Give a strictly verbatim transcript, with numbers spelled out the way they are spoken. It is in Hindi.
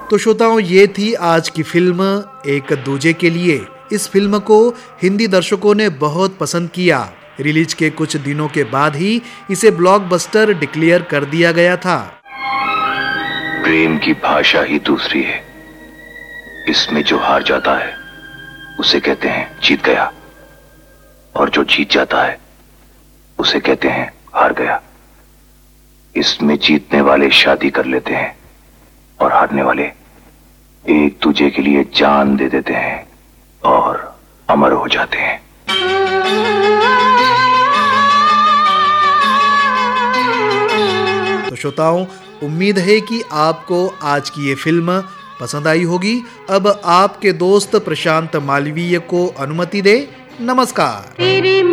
तो श्रोताओं, ये थी आज की फिल्म एक दूजे के लिए। इस फिल्म को हिंदी दर्शकों ने बहुत पसंद किया। रिलीज के कुछ दिनों के बाद ही इसे ब्लॉकबस्टर डिक्लेयर कर दिया गया था। प्रेम की भाषा ही दूसरी है। इसमें जो हार जाता है उसे कहते हैं जीत गया, और जो जीत जाता है उसे कहते हैं हार गया। इसमें जीतने वाले शादी कर लेते हैं और हारने वाले एक दूजे के लिए जान दे देते हैं और अमर हो जाते हैं। तो श्रोताओं, उम्मीद है कि आपको आज की ये फिल्म पसंद आई होगी। अब आपके दोस्त प्रशांत मालवीय को अनुमति दे। नमस्कार।